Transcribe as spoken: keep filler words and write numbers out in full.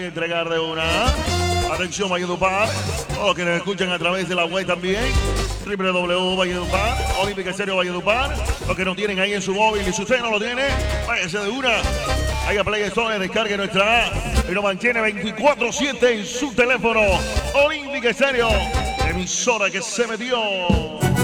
Entregar de una. Atención, Valledupar. Todos los que nos escuchan a través de la web también. doble u doble u doble u punto Valledupar. Olímpica Estéreo Valledupar. Los que nos tienen ahí en su móvil y si usted no lo tiene, váyase de una. Ahí a Play Store, descargue nuestra app y lo mantiene veinticuatro siete en su teléfono. Olímpica Estéreo, emisora que se metió.